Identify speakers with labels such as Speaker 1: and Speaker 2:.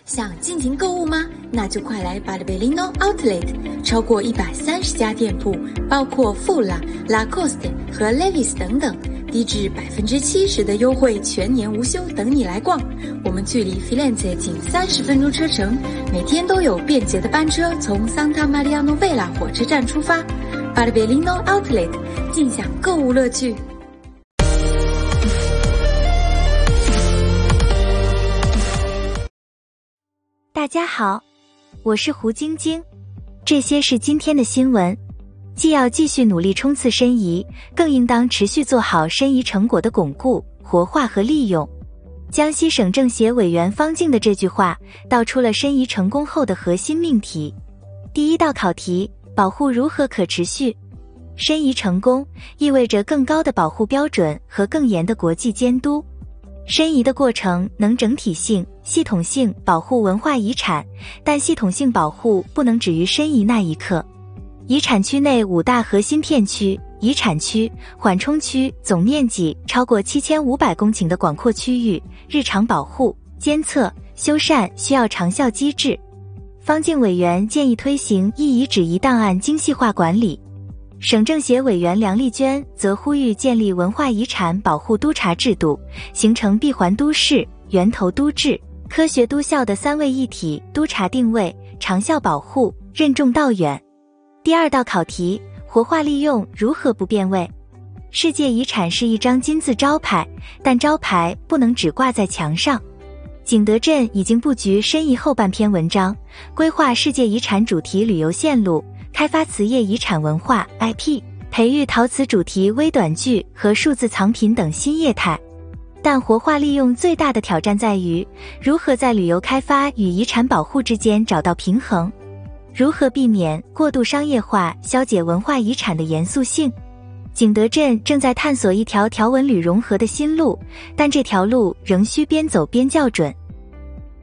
Speaker 1: 想尽情购物吗？那就快来Bartolino Outlet， 超过130家店铺，包括富拉、Lacoste 和 Levi's 等等，低至70%的优惠，全年无休，等你来逛。我们距离 Firenze 仅30分钟车程，每天都有便捷的班车从 Santa Maria Novella 火车站出发。Bartolino Outlet， 尽享购物乐趣。
Speaker 2: 大家好，我是胡晶晶，这些是今天的新闻。既要继续努力冲刺申遗，更应当持续做好申遗成果的巩固、活化和利用。江西省政协委员方静的这句话道出了申遗成功后的核心命题。第一道考题：保护如何可持续？申遗成功意味着更高的保护标准和更严的国际监督。申遗的过程能整体性、系统性保护文化遗产，但系统性保护不能止于申遗那一刻。遗产区内5大核心片区、遗产区、缓冲区总面积超过7500公顷的广阔区域，日常保护、监测、修缮需要长效机制。方静委员建议推行一遗址一档案精细化管理。省政协委员梁丽娟则呼吁建立文化遗产保护督察制度，形成闭环都市、源头都治、科学都校的3位一体督察定位，长效保护，任重道远。第二道考题：活化利用如何不变味？世界遗产是一张金字招牌，但招牌不能只挂在墙上。景德镇已经布局申遗后半篇文章，规划世界遗产主题旅游线路，开发瓷业遗产文化 IP， 培育陶瓷主题微短剧和数字藏品等新业态。但活化利用最大的挑战在于，如何在旅游开发与遗产保护之间找到平衡，如何避免过度商业化消解文化遗产的严肃性。景德镇正在探索一条条文旅融合的新路，但这条路仍需边走边校准。